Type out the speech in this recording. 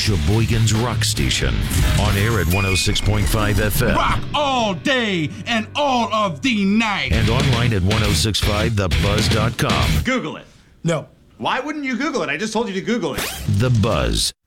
Sheboygan's rock station. On air at 106.5 FM. Rock all day and all of the night. And online at 1065thebuzz.com. Google it. No. Why wouldn't you Google it? I just told you to Google it. The Buzz.